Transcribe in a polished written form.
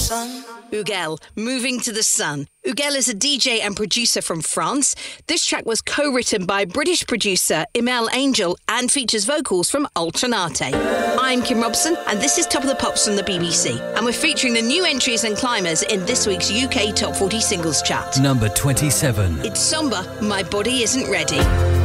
Hugel, Moving to the Sun. Hugel is a DJ and producer from France. This track was co-written by British producer Imal Angel and features vocals from Alternate. I'm Kim Robson, and this is Top of the Pops from the BBC. And we're featuring the new entries and climbers in this week's UK Top 40 Singles Chart. Number 27. It's Somber, My Body Isn't Ready.